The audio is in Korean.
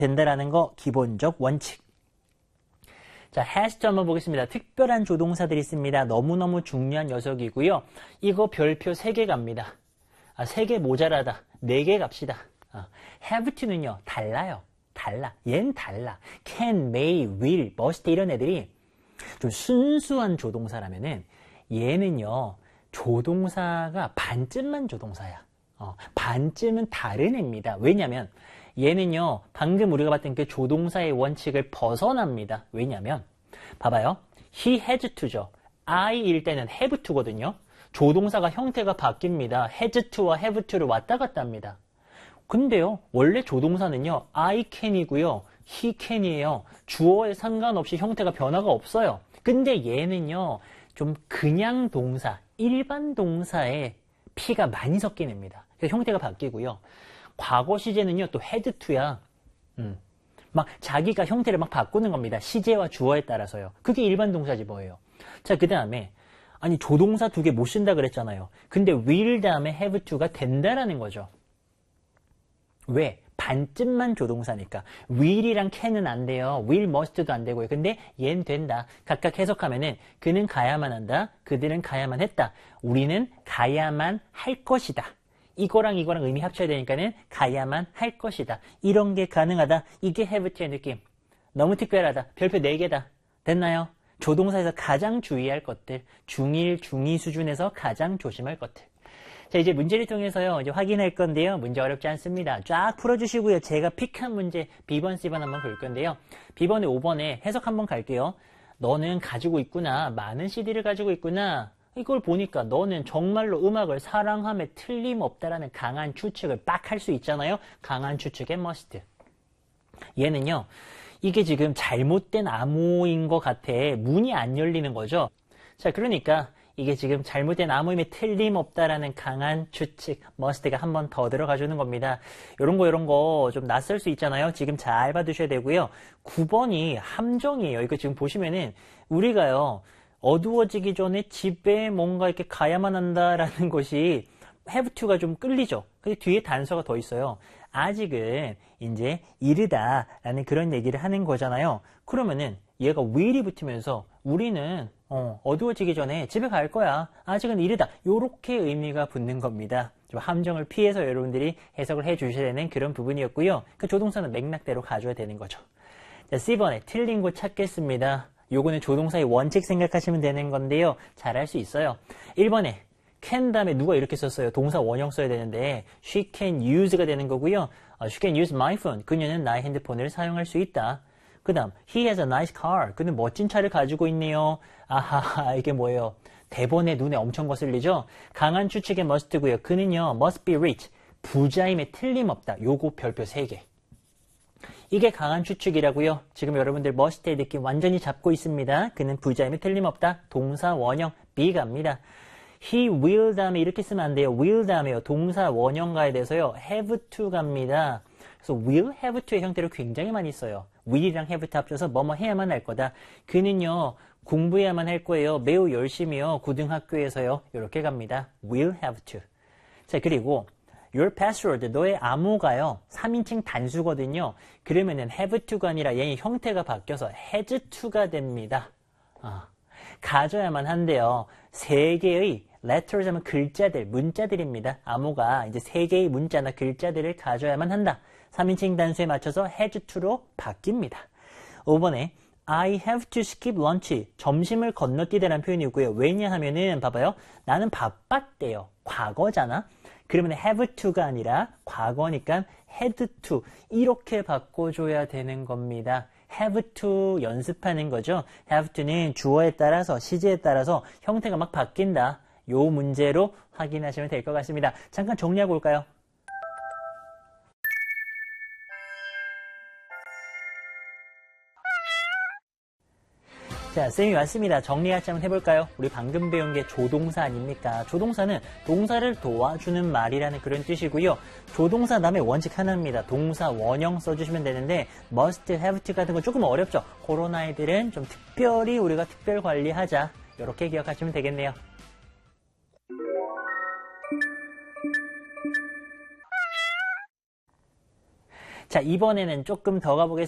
된다라는 거 기본적 원칙. 자, has to 한번 보겠습니다. 특별한 조동사들이 있습니다. 너무너무 중요한 녀석이고요. 이거 별표 3개 갑니다. 3개 모자라다. 4개 갑시다. have to는요, 달라요. 달라. 얘는 달라. can, may, will, must 이런 애들이 좀 순수한 조동사라면은 얘는요, 조동사가 반쯤만 조동사야. 반쯤은 다른 애입니다. 왜냐면 얘는요, 방금 우리가 봤던 그 조동사의 원칙을 벗어납니다. 왜냐면 봐봐요. he has to죠. I일 때는 have to거든요. 조동사가 형태가 바뀝니다. has to와 have to를 왔다 갔다 합니다. 근데요, 원래 조동사는요, I can이고요, he can이에요. 주어에 상관없이 형태가 변화가 없어요. 근데 얘는요, 좀 그냥 동사, 일반 동사에 피가 많이 섞인 애입니다. 그래서 형태가 바뀌고요. 과거 시제는요, 또 had to야. 막 자기가 형태를 막 바꾸는 겁니다. 시제와 주어에 따라서요. 그게 일반 동사지 뭐예요. 자, 그 다음에 아니 조동사 2개 못 쓴다 그랬잖아요. 근데 will 다음에 have to가 된다라는 거죠. 왜? 반쯤만 조동사니까. will이랑 can은 안 돼요. will, must도 안 되고요. 근데 얘는 된다. 각각 해석하면은 그는 가야만 한다. 그들은 가야만 했다. 우리는 가야만 할 것이다. 이거랑 이거랑 의미 합쳐야 되니까는 가야만 할 것이다. 이런 게 가능하다. 이게 have to의 느낌. 너무 특별하다. 별표 4개다. 됐나요? 조동사에서 가장 주의할 것들. 중1, 중2 수준에서 가장 조심할 것들. 자, 이제 문제를 통해서요, 이제 확인할 건데요. 문제 어렵지 않습니다. 쫙 풀어주시고요. 제가 픽한 문제, B번, C번 한번 볼 건데요. B번에 5번에 해석 한번 갈게요. 너는 가지고 있구나. 많은 CD를 가지고 있구나. 이걸 보니까 너는 정말로 음악을 사랑함에 틀림없다라는 강한 추측을 딱 할 수 있잖아요. 강한 추측의 must. 얘는요, 이게 지금 잘못된 암호인 것 같아. 문이 안 열리는 거죠. 자, 그러니까 이게 지금 잘못된 암호임에 틀림없다라는 강한 추측, must가 한 번 더 들어가 주는 겁니다. 요런 거 좀 낯설 수 있잖아요. 지금 잘 봐두셔야 되고요. 9번이 함정이에요. 이거 지금 보시면은 우리가요, 어두워지기 전에 집에 뭔가 이렇게 가야만 한다라는 것이 have to가 좀 끌리죠. 근데 뒤에 단서가 더 있어요. 아직은 이제 이르다라는 그런 얘기를 하는 거잖아요. 그러면은 얘가 will이 붙으면서 우리는 어두워지기 전에 집에 갈 거야. 아직은 이르다. 요렇게 의미가 붙는 겁니다. 좀 함정을 피해서 여러분들이 해석을 해 주셔야 되는 그런 부분이었고요. 그 조동사는 맥락대로 가져야 되는 거죠. 자, C번에 틀린 곳 찾겠습니다. 요거는 조동사의 원칙 생각하시면 되는 건데요. 잘 할 수 있어요. 1번에 can 다음에 누가 이렇게 썼어요. 동사 원형 써야 되는데 she can use가 되는 거고요. She can use my phone. 그녀는 나의 핸드폰을 사용할 수 있다. 그 다음 he has a nice car. 그는 멋진 차를 가지고 있네요. 아하, 이게 뭐예요? 대본에 눈에 엄청 거슬리죠? 강한 추측의 must고요. 그는요, must be rich. 부자임에 틀림없다. 요거 별표 3개. 이게 강한 추측이라고요. 지금 여러분들 must의 느낌 완전히 잡고 있습니다. 그는 부자임에 틀림없다. 동사 원형 B 갑니다. he will 다음에 이렇게 쓰면 안 돼요. will 다음에요. 동사 원형가에 대해서요. have to 갑니다. 그래서 will, have to의 형태를 굉장히 많이 써요. will이랑 have to 합쳐서 뭐뭐 해야만 할 거다. 그는요, 공부해야만 할 거예요. 매우 열심히요. 고등학교에서요. 이렇게 갑니다. will have to. 자, 그리고 your password, 너의 암호가요. 3인칭 단수거든요. 그러면은 have to가 아니라 얘의 형태가 바뀌어서 has to가 됩니다. 가져야만 한데요. 3개의 letters 하면 글자들, 문자들입니다. 암호가 이제 3개의 문자나 글자들을 가져야만 한다. 3인칭 단수에 맞춰서 has to로 바뀝니다. 5번에 I have to skip lunch. 점심을 건너뛰다라는 표현이고요. 왜냐하면은 봐봐요. 나는 바빴대요. 과거잖아. 그러면 have to가 아니라 과거니까 had to 이렇게 바꿔줘야 되는 겁니다. have to 연습하는 거죠. have to는 주어에 따라서 시제에 따라서 형태가 막 바뀐다. 요 문제로 확인하시면 될 것 같습니다. 잠깐 정리하고 올까요? 자, 쌤이 왔습니다. 정리 같이 한번 해볼까요? 우리 방금 배운 게 조동사 아닙니까? 조동사는 동사를 도와주는 말이라는 그런 뜻이고요. 조동사 다음에 원칙 하나입니다. 동사 원형 써주시면 되는데 must, have to 같은 거 조금 어렵죠? 그런 아이들은 좀 특별히 우리가 특별 관리하자. 이렇게 기억하시면 되겠네요. 자, 이번에는 조금 더 가보겠습니다.